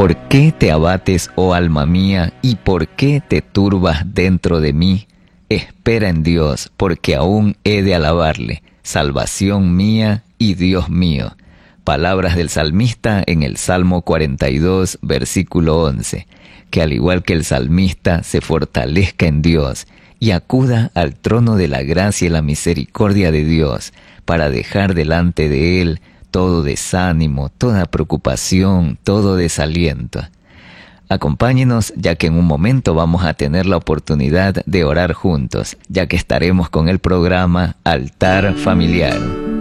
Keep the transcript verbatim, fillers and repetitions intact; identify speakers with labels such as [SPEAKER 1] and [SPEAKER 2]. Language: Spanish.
[SPEAKER 1] ¿Por qué te abates, oh alma mía, y por qué te turbas dentro de mí? Espera en Dios, porque aún he de alabarle, salvación mía y Dios mío. Palabras del salmista en el Salmo cuarenta y dos, versículo once. Que al igual que el salmista se fortalezca en Dios y acuda al trono de la gracia y la misericordia de Dios para dejar delante de Él todo desánimo, toda preocupación, todo desaliento. Acompáñenos, ya que en un momento vamos a tener la oportunidad de orar juntos, ya que estaremos con el programa Altar Familiar.